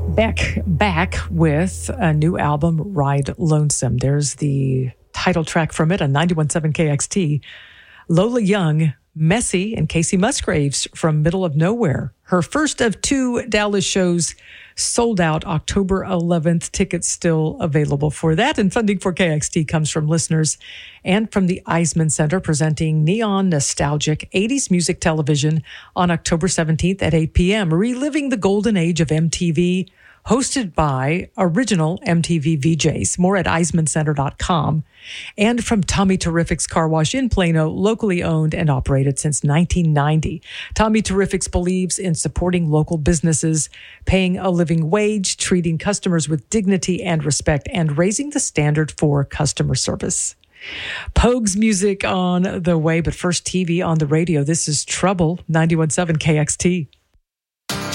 Back with a new album, Ride Lonesome. There's the title track from it on 91.7 KXT. Lola Young, Messy, and Casey Musgraves from Middle of Nowhere. Her first of two Dallas shows sold out October 11th. Tickets still available for that. And funding for KXT comes from listeners and from the Eisman Center, presenting neon nostalgic 80s music television on October 17th at 8 p.m., reliving the golden age of MTV, hosted by original MTV VJs. More at EismanCenter.com. And from Tommy Terrific's Car Wash in Plano, locally owned and operated since 1990. Tommy Terrific's believes in supporting local businesses, paying a living wage, treating customers with dignity and respect, and raising the standard for customer service. Pogue's music on the way, but first TV on the radio. This is Trouble, 91.7 KXT.